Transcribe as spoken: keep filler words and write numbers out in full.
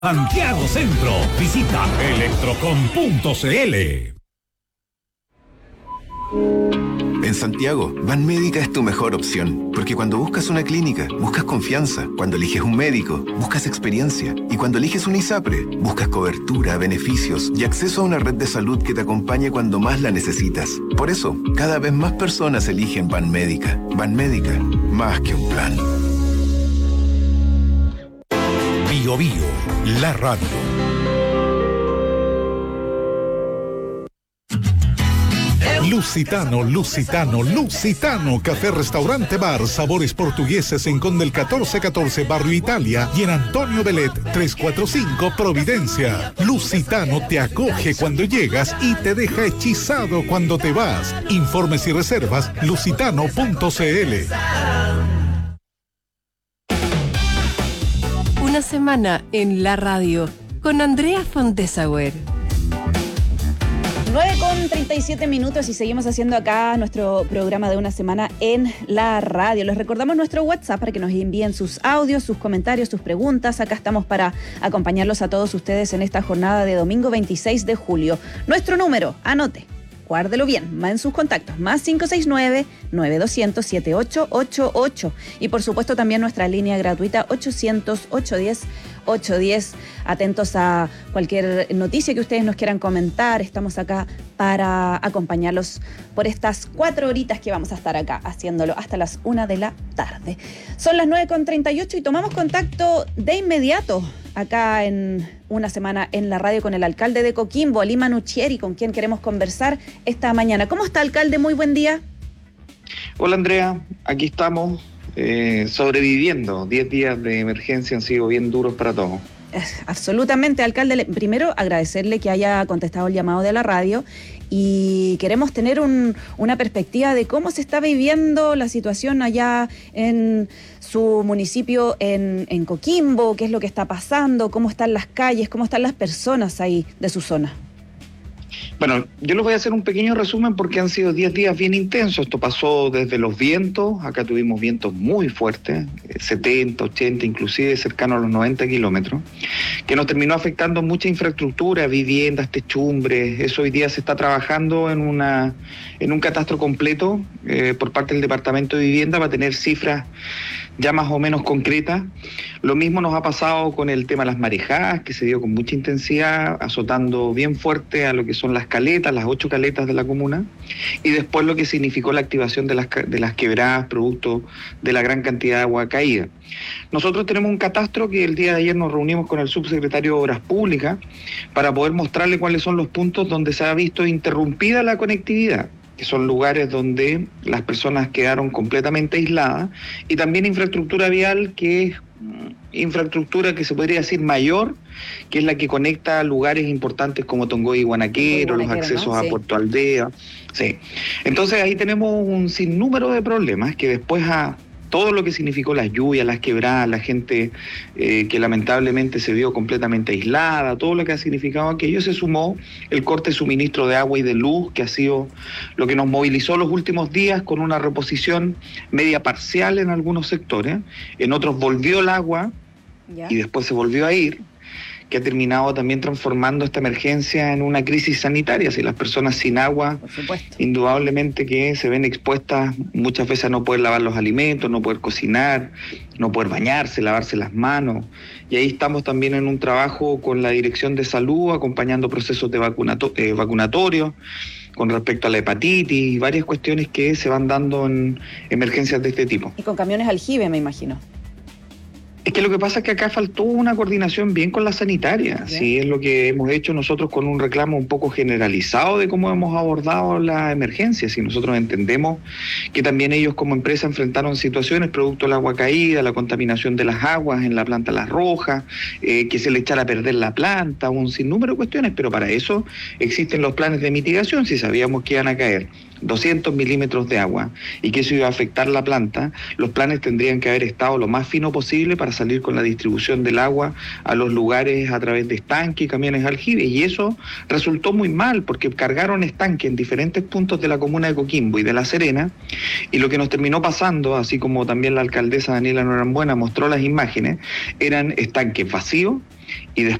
Santiago Centro. Visita electrocom punto c l. En Santiago, Banmédica es tu mejor opción, porque cuando buscas una clínica, buscas confianza, cuando eliges un médico, buscas experiencia, y cuando eliges un ISAPRE, buscas cobertura, beneficios y acceso a una red de salud que te acompañe cuando más la necesitas. Por eso, cada vez más personas eligen Banmédica. Banmédica, más que un plan. Bio Bio, la radio. Lusitano, Lusitano, Lusitano, Café Restaurante Bar, sabores portugueses en Condel catorce catorce, Barrio Italia, y en Antonio Belet trescientos cuarenta y cinco, Providencia. Lusitano te acoge cuando llegas y te deja hechizado cuando te vas. Informes y reservas, lusitano punto c l. Una semana en la radio con Andrea Fontesauer. nueve con treinta y siete minutos y seguimos haciendo acá nuestro programa de una semana en la radio. Les recordamos nuestro WhatsApp para que nos envíen sus audios, sus comentarios, sus preguntas. Acá estamos para acompañarlos a todos ustedes en esta jornada de domingo veintiséis de julio. Nuestro número, anote, guárdelo bien, más en sus contactos, más cinco seis nueve, nueve dos cero cero, siete ocho ocho ocho. Y por supuesto también nuestra línea gratuita ochocientos, ochocientos diez, ochocientos diez. Atentos a cualquier noticia que ustedes nos quieran comentar. Estamos acá para acompañarlos por estas cuatro horitas que vamos a estar acá haciéndolo hasta las una de la tarde. Son las nueve con treinta y ocho y tomamos contacto de inmediato acá en una semana en la radio con el alcalde de Coquimbo, Ali Manuchieri, con quien queremos conversar esta mañana. ¿Cómo está, alcalde? Muy buen día. Hola, Andrea. Aquí estamos eh, sobreviviendo. Diez días de emergencia han sido bien duros para todos. Absolutamente, alcalde. Primero, agradecerle que haya contestado el llamado de la radio y queremos tener un, una perspectiva de cómo se está viviendo la situación allá en su municipio, en, en Coquimbo, qué es lo que está pasando, cómo están las calles, cómo están las personas ahí de su zona. Bueno, yo les voy a hacer un pequeño resumen porque han sido diez días bien intensos. Esto pasó desde los vientos, acá tuvimos vientos muy fuertes, setenta, ochenta, inclusive cercanos a los noventa kilómetros, que nos terminó afectando mucha infraestructura, viviendas, techumbres. Eso hoy día se está trabajando en una en un catastro completo eh, por parte del Departamento de Vivienda para tener cifras ya más o menos concretas. Lo mismo nos ha pasado con el tema de las marejadas, que se dio con mucha intensidad, azotando bien fuerte a lo que son las caletas, las ocho caletas de la comuna, y después lo que significó la activación de las, de las quebradas, producto de la gran cantidad de agua caída. Nosotros tenemos un catastro que el día de ayer nos reunimos con el subsecretario de Obras Públicas para poder mostrarle cuáles son los puntos donde se ha visto interrumpida la conectividad, que son lugares donde las personas quedaron completamente aisladas, y también infraestructura vial, que es infraestructura que se podría decir mayor, que es la que conecta lugares importantes como Tongoy y Guanaquero, los accesos, ¿no?, a sí. Puerto Aldea. Sí. Entonces ahí tenemos un sinnúmero de problemas que después a todo lo que significó las lluvias, las quebradas, la gente eh, que lamentablemente se vio completamente aislada, todo lo que ha significado aquello, se sumó el corte de suministro de agua y de luz, que ha sido lo que nos movilizó los últimos días, con una reposición media parcial en algunos sectores. En otros volvió el agua ¿Ya? y después se volvió a ir, que ha terminado también transformando esta emergencia en una crisis sanitaria. Si las personas sin agua, indudablemente que se ven expuestas muchas veces a no poder lavar los alimentos, no poder cocinar, no poder bañarse, lavarse las manos. Y ahí estamos también en un trabajo con la Dirección de Salud, acompañando procesos de vacunato- eh, vacunatorios, con respecto a la hepatitis, varias cuestiones que se van dando en emergencias de este tipo. Y con camiones aljibe, me imagino. Es que lo que pasa es que acá faltó una coordinación bien con la sanitaria. Sí, sí, es lo que hemos hecho nosotros con un reclamo un poco generalizado de cómo hemos abordado la emergencia. Si nosotros entendemos que también ellos como empresa enfrentaron situaciones producto del agua caída, la contaminación de las aguas en la planta Las Rojas, eh, que se le echara a perder la planta, un sinnúmero de cuestiones, pero para eso existen los planes de mitigación. Si sabíamos que iban a caer doscientos milímetros de agua y que eso iba a afectar la planta, los planes tendrían que haber estado lo más fino posible para salir con la distribución del agua a los lugares a través de estanques y camiones aljibes, y eso resultó muy mal porque cargaron estanques en diferentes puntos de la comuna de Coquimbo y de La Serena, y lo que nos terminó pasando, así como también la alcaldesa Daniela Norambuena mostró las imágenes, eran estanques vacíos, y